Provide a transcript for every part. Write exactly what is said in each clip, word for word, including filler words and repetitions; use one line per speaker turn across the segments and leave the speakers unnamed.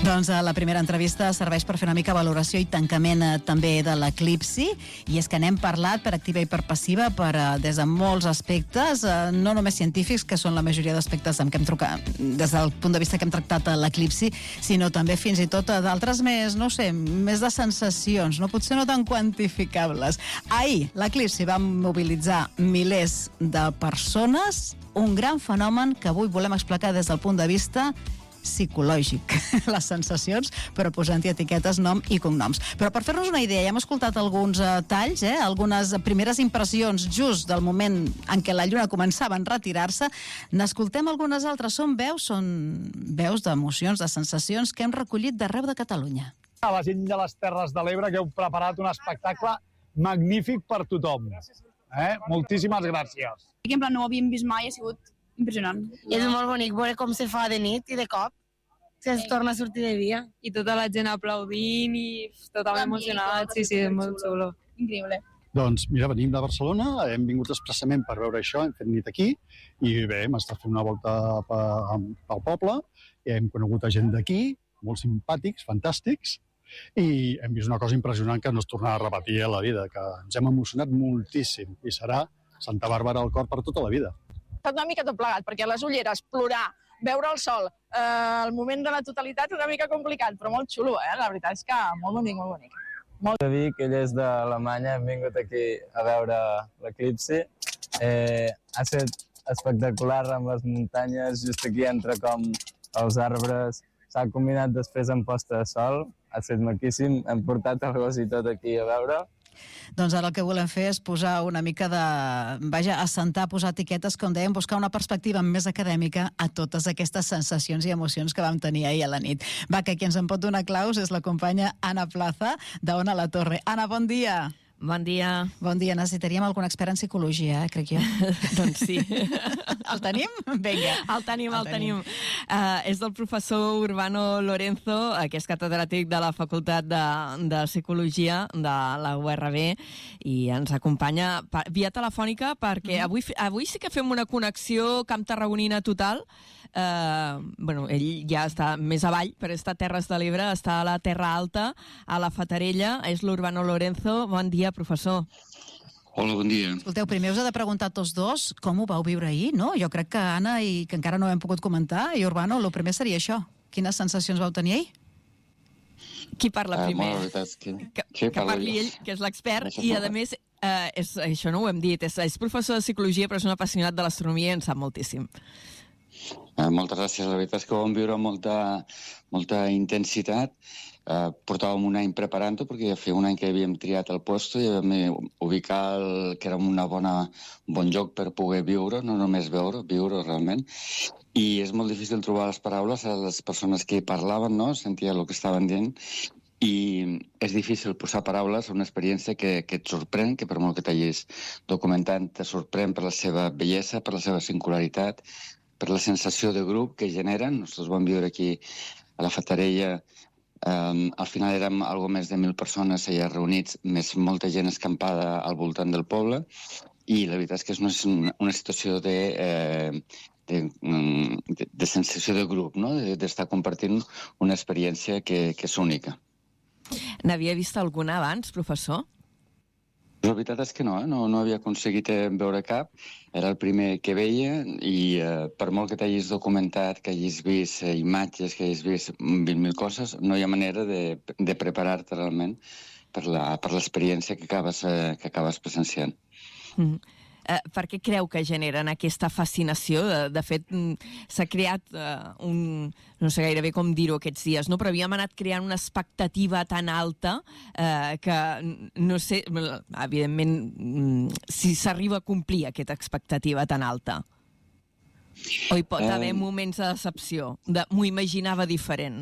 Doncs la primera entrevista serveix per fer una mica valoració i tancament eh, també de l'eclipsi, i és que n'hem parlat per activa i per passiva per, eh, des de molts aspectes, eh, no només científics, que són la majoria d'aspectes amb què hem trucat, des del punt de vista que hem tractat l'eclipsi, sinó també fins i tot d'altres més, no sé, més de sensacions, no potser no tan quantificables. Ahir l'eclipsi va mobilitzar milers de persones, un gran fenomen que avui volem explicar des del punt de vista psicològic, les sensacions, però posant-hi etiquetes, nom i cognoms. Però per fer-nos una idea, ja hem escoltat alguns uh, talls, eh? algunes primeres impressions just del moment en què la lluna començava a retirar-se. N'escoltem algunes altres. Són veus, són veus d'emocions, de sensacions que hem recollit d'arreu de Catalunya.
A la gent de les Terres de l'Ebre, que heu preparat un espectacle magnífic per tothom. Eh? Moltíssimes gràcies.
Que en plan no ho havíem vist mai, ha sigut impressionant.
I és molt bonic veure com se fa de nit i de cop es torna a sortir de dia.
I tota la gent aplaudint i totalment emocionat. Sí, sí, és molt xulo.
Increïble.
Doncs mira, venim de Barcelona, hem vingut expressament per veure això, hem fet nit aquí i bé, hem estat fent una volta pel poble, hem conegut a gent d'aquí, molt simpàtics, fantàstics, i hem vist una cosa impressionant que no es tornarà a repetir a la vida, que ens hem emocionat moltíssim i serà Santa Bàrbara al cor per tota la vida.
Ha estat una mica tot plegat, perquè les ulleres, plorar, veure el sol, eh, el moment de la totalitat és una mica complicat, però molt xulo, eh? La veritat és que molt bonic, molt bonic.
Molt... Vic, ell és d'Alemanya, hem vingut aquí a veure l'eclipsi. Eh, ha estat espectacular amb les muntanyes, just aquí entre com els arbres, s'ha combinat després amb posta de sol, ha estat maquíssim, hem portat el gos i tot aquí a veure.
Doncs ara el que volem fer és posar una mica de... Vaja, assentar, posar etiquetes, com dèiem, buscar una perspectiva més acadèmica a totes aquestes sensacions i emocions que vam tenir ahir a la nit. Va, que qui ens en pot donar claus és la companya Anna Plaza, d'Ona la Torre. Anna, bon dia!
Bon dia.
Bon dia. Necessitaríem algun expert en psicologia, eh, crec jo.
Doncs sí.
El tenim? Vinga.
El tenim, el, el tenim. tenim. Uh, és el professor Urbano Lorenzo, que és catedràtic de la Facultat de, de Psicologia de la U R B, i ens acompanya per, via telefònica perquè mm. avui, avui sí que fem una connexió Camp Tarragonina total. Uh, bueno, ell ja està més avall, però està a Terres de l'Ebre, està a la Terra Alta, a la Fatarella. És l'Urbano Lorenzo. Bon dia, professor.
Hola, bon dia.
Escolteu, primer us he de preguntar a tots dos com ho vau viure ahir, no? Jo crec que Anna, i que encara no hem pogut comentar, i Urbano, el primer seria això. Quines sensacions vau tenir ahir?
Qui parla
uh,
primer?
Molt, la veritat és que...
Que,
que,
que parli ell, que és l'expert, i a més, uh, és, això no ho hem dit, és, és professor de psicologia, però és un apassionat de l'astronomia i en sap moltíssim.
Uh, moltes gràcies, la veritat és que ho vam viure amb molta, molta intensitat. Uh, portàvem un any preparant-ho perquè ja feia un any que havíem triat el lloc i vam ubicar el, que era una bona, un bon lloc per poder viure, no només veure, viure realment. I és molt difícil trobar les paraules a les persones que parlaven, no? Sentia el que estaven dient, i és difícil posar paraules a una experiència que, que et sorprèn, que per molt que t'hagis documentant te sorprèn per la seva bellesa, per la seva singularitat, per la sensació de grup que generen. Nosaltres vam viure aquí a la Fatarella. Um, al final érem algo més de mil persones allà reunits, més molta gent escampada al voltant del poble, i la veritat és que és una, una situació de, eh, de, de, de sensació de grup, no? D'estar compartint una experiència que, que és única.
N'havia vist alguna abans, professor?
La veritat és que no, eh? no, no havia aconseguit veure cap, era el primer que veia, i eh, per molt que t'hagis documentat, que hagis vist eh, imatges, que hagis vist vint mil coses, no hi ha manera de, de preparar-te realment per l'experiència que, acabes, eh, que acabes presenciant.
Mm. Eh, per què creu que generen aquesta fascinació? De, de fet, s'ha creat eh, un... no sé gairebé com dir-ho aquests dies, no? Però havíem anat creant una expectativa tan alta eh, que no sé, evidentment, si s'arriba a complir aquesta expectativa tan alta. O hi pot haver
um...
moments de decepció, de m'ho imaginava diferent?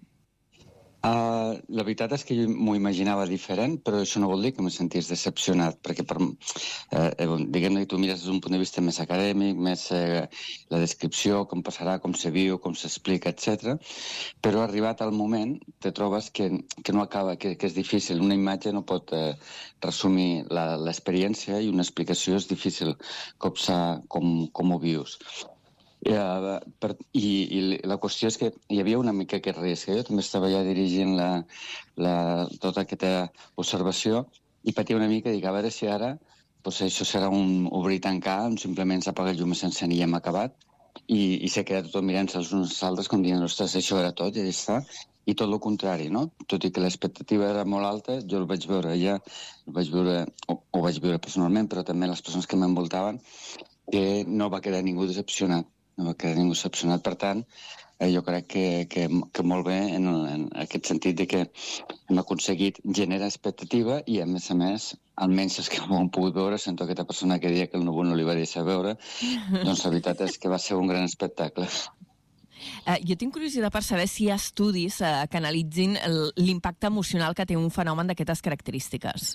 Uh, la veritat és que jo m'ho imaginava diferent, però això no vol dir que me sentís decepcionat, perquè per, eh, diguem-ne que tu mires des d'un punt de vista més acadèmic, més eh, la descripció, com passarà, com se viu, com s'explica, etcètera. Però arribat al moment te trobes que, que no acaba, que, que és difícil. Una imatge no pot eh, resumir l'experiència, i una explicació és difícil copsar com, com ho vius. I, uh, per, i, I la qüestió és que hi havia una mica aquest risc. Jo també estava ja dirigint la, la, tota aquesta observació i patia una mica, dic, a veure si ara pues, això serà un obrir i tancar, simplement s'apaga el llum sense ni hem acabat, i, i s'ha quedat tot mirant-se els uns als altres com dient, ostres, això era tot, ja està. I tot el contrari, no? Tot i que l'expectativa era molt alta, jo el vaig veure ja, el vaig veure, o, ho vaig veure personalment, però també les persones que m'envoltaven, que no va quedar ningú decepcionat. No va quedar ningú decepcionat. Per tant, eh, jo crec que, que, que molt bé en, en aquest sentit de que hem aconseguit generar expectativa i, a més a més, almenys els que ho han pogut veure, sento aquesta persona que deia que el núvol no li va deixar veure, doncs la veritat és que va ser un gran espectacle.
Uh, jo tinc curiositat per saber si hi ha estudis uh, que analitzin l'impacte emocional que té un fenomen d'aquestes característiques.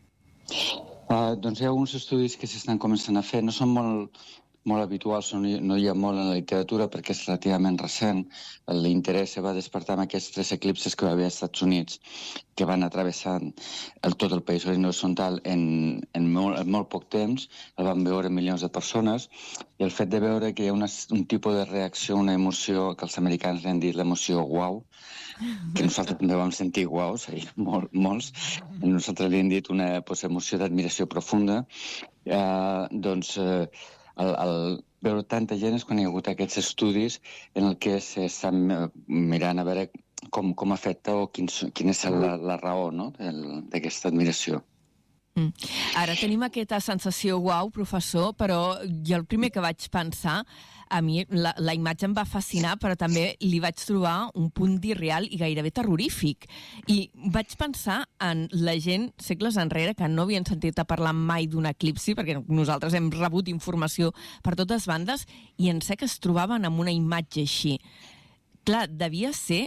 Uh, doncs hi ha alguns estudis que s'estan començant a fer, no són molt, molt habituals, no hi, no hi ha molt en la literatura perquè és relativament recent. L'interès se va despertar amb aquests tres eclipses que va haver als Estats Units, que van atravessar el, tot el país horitzontal en, en, molt, en molt poc temps, el van veure milions de persones, i el fet de veure que hi ha una, un tipus de reacció, una emoció, que els americans li han dit l'emoció uau, que nosaltres també vam sentir uau, sí, molt, molts, i nosaltres li hem dit una pues, emoció d'admiració profunda, eh, doncs... Eh, El, el veure tanta gent és quan hi ha hagut aquests estudis en el que s'estan mirant a veure com, com afecta o quin, quina és la, la raó, no?, d'aquesta admiració.
Mm. Ara tenim aquesta sensació uau, professor, però jo el primer que vaig pensar, a mi la, la imatge em va fascinar, però també li vaig trobar un punt d'irreal i gairebé terrorífic. I vaig pensar en la gent segles enrere que no havien sentit a parlar mai d'un eclipsi, perquè nosaltres hem rebut informació per totes bandes, i en sé que es trobaven amb una imatge així. Clar, devia ser,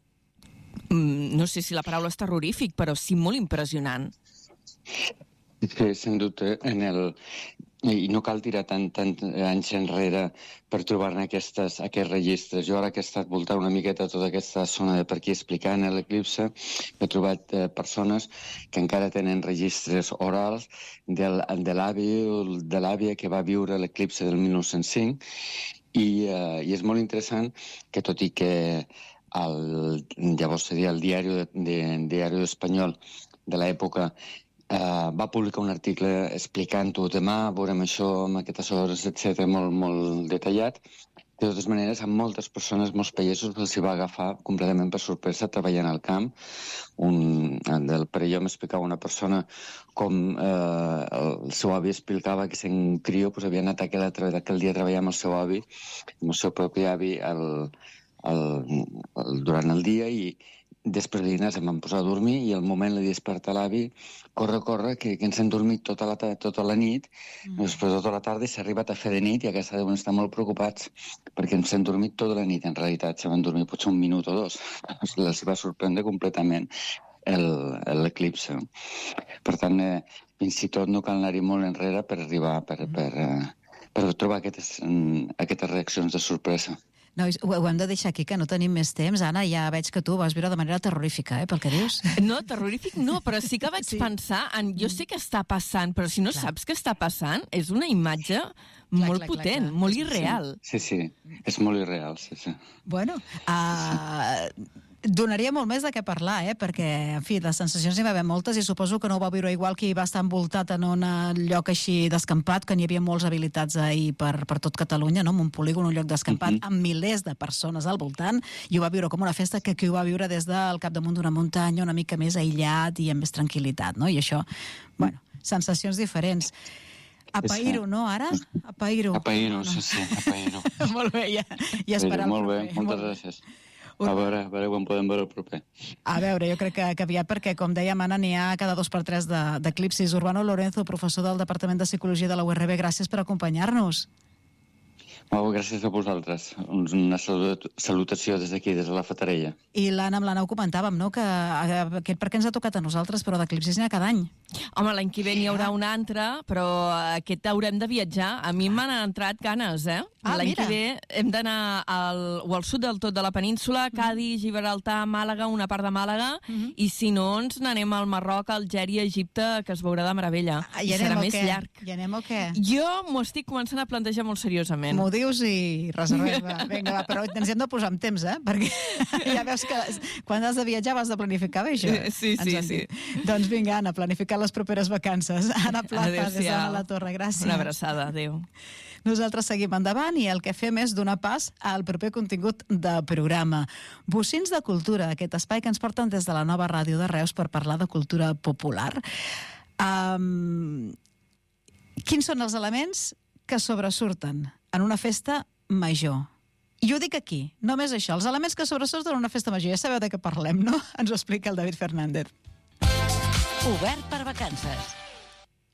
no sé si la paraula és terrorífic, però sí molt impressionant.
Sí, sen dubte, en el... i no cal tirar tant, tant anys enrere per trobar-ne aquestes, aquests registres. Jo ara que he estat voltant una miqueta tota aquesta zona de per aquí explicant l'eclipse, he trobat eh, persones que encara tenen registres orals del, de l'avi o de l'àvia que va viure l'eclipse del mil nou-cents cinc, i, eh, i és molt interessant que, tot i que el, llavors seria el diari, de, de, diari espanyol de l'època, Uh, va publicar un article explicant-ho demà, veurem això amb aquestes hores, etcètera, molt, molt detallat. De totes maneres, a moltes persones, molts països, els hi va agafar completament per sorpresa treballant al camp. Un, del perelló m'explicava una persona com eh, el seu avi explicava que sent crió pues, havia anat aquell, aquell dia a treballar amb el seu avi, amb el seu propi avi, el, el, el, durant el dia, i després de dinar em van posar a dormir i al moment li desperta l'avi, corre, corre, que, que ens hem dormit tota la, tota la nit, mm. després de tota la tarda i s'ha arribat a fer de nit i a casa deuen estar molt preocupats perquè ens hem dormit tota la nit, en realitat, se van dormir potser un minut o dos. Els va sorprendre completament l'eclipse. Per tant, eh, fins i tot no cal anar-hi molt enrere per arribar, per, per, eh, per trobar aquestes, aquestes reaccions de sorpresa.
Nois, ho, ho hem de deixar aquí, que no tenim més temps. Anna, ja veig que tu vas viure de manera terrorífica, eh, pel que dius.
No, terrorífic no, però sí que vaig sí. pensar en... Jo sé què està passant, però si no clar. saps què està passant, és una imatge clar, molt clar, potent, clar, clar. molt irreal.
Sí, sí, sí, és molt irreal, sí, sí.
Bueno, uh, donaria molt més de què parlar, eh? Perquè, en fi, les sensacions n'hi va haver moltes i suposo que no ho va viure igual que hi va estar envoltat en un lloc així descampat, que n'hi havia molts habilitats ahir per, per tot Catalunya, no? En un polígon, un lloc descampat, uh-huh. amb milers de persones al voltant, i ho va viure com una festa que qui ho va viure des del capdamunt d'una muntanya, una mica més aïllat i amb més tranquil·litat, no? I això, bueno, sensacions diferents. A pair-ho, no, ara? A pair-ho.
A pair-ho, sí, sí, a pair-ho.
Molt bé, ja, ja esperam.
Molt bé, moltes gràcies. A veure, a veure quan podem veure el proper.
A veure, jo crec que, que aviat, perquè, com dèiem, Anna, n'hi ha cada dos per tres d'eclipsis. De, Urbano Lorenzo, professor del Departament de Psicologia de la U R B, gràcies per acompanyar-nos.
Oh, gràcies a vosaltres. Una salutació des d'aquí, des de la Fatarella.
I l'Anna, amb l'Anna ho comentàvem, no? Que aquest per què ens ha tocat a nosaltres, però d'eclipsis n'hi ha cada any.
Home, l'any que ve n'hi haurà un altre, però aquest haurem de viatjar. A mi m'han entrat ganes, eh?
Ah,
l'any
mira.
que ve hem d'anar al, o al sud del tot de la península, Cádiz, Gibraltar, Màlaga, una part de Màlaga, uh-huh. i si no, ens n'anem al Marroc, Algèria, Egipte, que es veurà de meravella.
Ah, i,
I serà més
què?
llarg.
I anem o què?
Jo m'ho estic començant a plantejar molt seriosament.
M'ho dius i reservem. Va, vinga, va, però ens hem de posar amb temps, eh? Perquè ja veus que quan has de viatjar has de planificar bé, això.
Sí, sí, sí.
Doncs vinga, Anna, planificar les properes vacances. Anna Plaza, des de la Torre, gràcies.
Una abraçada, adéu.
Nosaltres seguim endavant i el que fem és donar pas al proper contingut del programa. Bocins de Cultura, aquest espai que ens porten des de la nova ràdio de Reus per parlar de cultura popular. Um, quins són els elements que sobresurten en una festa major? I ho dic aquí, només això, els elements que sobresurten en una festa major. Ja sabeu de què parlem, no? Ens ho explica el David Fernández.
Obert per vacances.